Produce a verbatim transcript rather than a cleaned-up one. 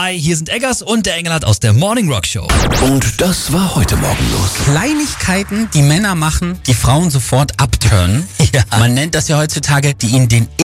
Hi, hier sind Eggers und der Engelhardt aus der Morning Rock Show. Und das war heute Morgen los. Kleinigkeiten, die Männer machen, die Frauen sofort abturnen. Ja. Man nennt das ja heutzutage, die ihnen den